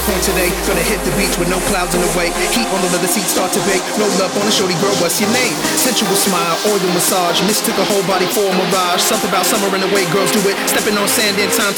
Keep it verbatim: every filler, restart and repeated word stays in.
phone today. Gonna hit the beach with no clouds in the way. Heat on the leather seat, start to bake. Roll up on a shorty girl, what's your name? Sensual smile, oil massage. Mistook a whole body for a mirage. Something about summer and the way girls do it. Stepping on sand in time